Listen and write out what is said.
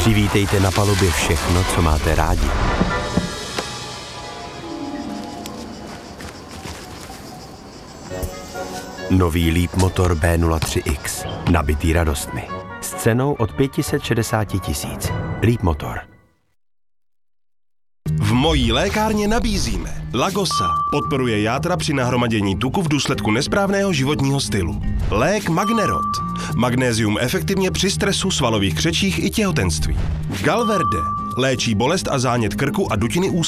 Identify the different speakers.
Speaker 1: Přivítejte na palubě všechno, co máte rádi. Nový Leapmotor B03X, nabitý radostmi. S cenou od 560 000. Leapmotor.
Speaker 2: V mojí lékárně nabízíme Lagosa. Podporuje játra při nahromadění tuku v důsledku nesprávného životního stylu. Lék Magnerot. Magnézium efektivně při stresu, svalových křečích i těhotenství. Galverde. Léčí bolest a zánět krku a dutiny úst.